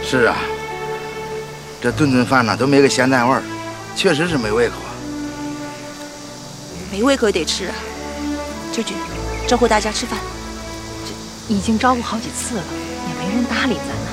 是啊，这顿顿饭呢都没个咸淡味儿，确实是没胃口啊。 没胃口也得吃啊。秋菊，招呼大家吃饭。 已经招呼好几次了，也没人搭理咱。